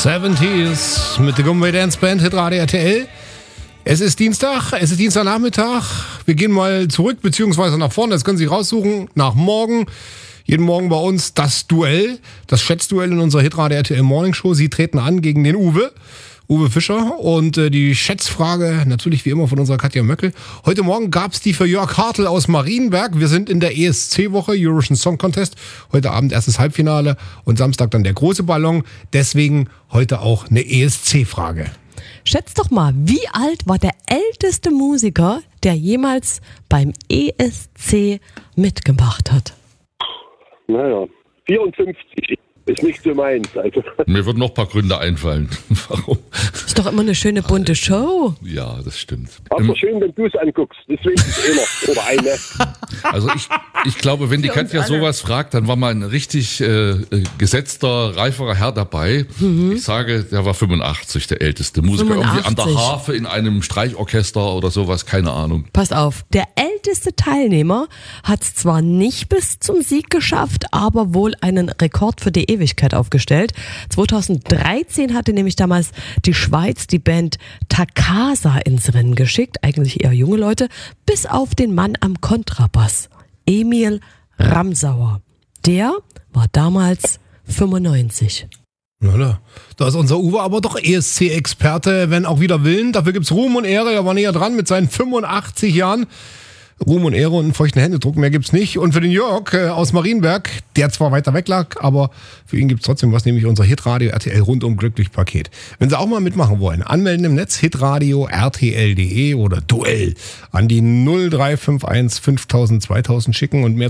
70s mit der Gumbay Dance Band, Hitradio RTL. Es ist Dienstagnachmittag. Wir gehen mal zurück, beziehungsweise nach vorne. Das können Sie raussuchen. Nach morgen. Jeden Morgen bei uns das Duell, das Schätzduell in unserer Hitradio RTL Morning Show. Sie treten an gegen den Uwe Fischer. Und die Schätzfrage natürlich wie immer von unserer Katja Möckel. Heute Morgen gab es die für Jörg Hartl aus Marienberg. Wir sind in der ESC-Woche, Eurovision Song Contest. Heute Abend erstes Halbfinale und Samstag dann der große Ballon. Deswegen heute auch eine ESC-Frage. Schätzt doch mal, wie alt war der älteste Musiker, der jemals beim ESC mitgemacht hat? Naja, 54 ist nicht so meins. Also. Mir würden noch ein paar Gründe einfallen. Warum? Ist doch immer eine schöne bunte Show. Ja, das stimmt. Aber schön, wenn du es anguckst. Deswegen ist einer oder eine. Also ich glaube, wenn die Katja sowas fragt, dann war mal ein richtig gesetzter, reiferer Herr dabei. Mhm. Ich sage, der war 85, der älteste Musiker. 85. Irgendwie an der Harfe in einem Streichorchester oder sowas, keine Ahnung. Pass auf, der älteste Teilnehmer hat es zwar nicht bis zum Sieg geschafft, aber wohl einen Rekord für die Ewigkeit aufgestellt. 2013 hatte nämlich damals die Schweiz die Band Takasa ins Rennen geschickt, eigentlich eher junge Leute, bis auf den Mann am Kontrabass, Emil Ramsauer. Der war damals 95. Na, da ist unser Uwe aber doch ESC-Experte, wenn auch wieder Willen. Dafür gibt's Ruhm und Ehre. Er war näher dran mit seinen 85 Jahren. Ruhm und Ehre und einen feuchten Händedruck, mehr gibt's nicht. Und für den Jörg aus Marienberg, der zwar weiter weg lag, aber für ihn gibt's trotzdem was, nämlich unser Hitradio RTL rundum glücklich Paket. Wenn Sie auch mal mitmachen wollen, anmelden im Netz, hitradio rtl.de oder Duell an die 0351 5000 2000 schicken und mehr